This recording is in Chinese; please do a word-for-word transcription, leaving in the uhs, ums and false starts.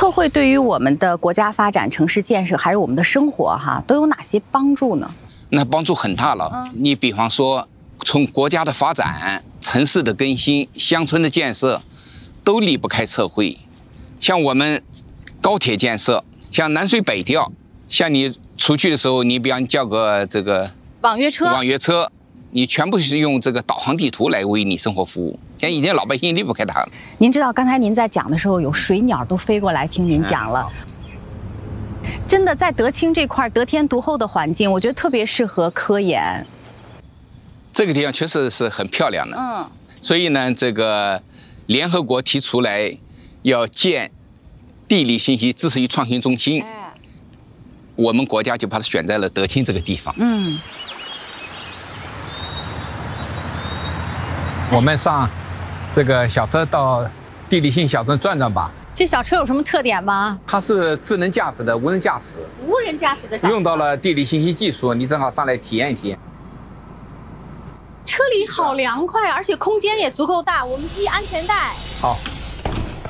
测绘对于我们的国家发展、城市建设，还有我们的生活哈，都有哪些帮助呢？ 那帮助很大了。嗯、你比方说，从国家的发展、城市的更新、乡村的建设，都离不开测绘。像我们高铁建设，像南水北调，像你出去的时候，你比方叫个这个网约车， 网约车，你全部是用这个导航地图来为你生活服务。现在已经老百姓离不开它了。 您知道刚才您在讲的时候，有水鸟都飞过来听您讲了。嗯真的在德清这块得天独厚的环境，我觉得特别适合科研。 这个地方确实是很漂亮的，嗯，所以呢，这个联合国提出来要建地理信息知识与创新中心，哎，我们国家就把它选在了德清这个地方。 嗯， 我们上这个小车到地理性小镇转转吧。 这小车有什么特点吗？ 它是智能驾驶的无人驾驶， 无人驾驶的小车， 用到了地理信息技术，你正好上来体验一体验。 车里好凉快，而且空间也足够大，我们系安全带。 好。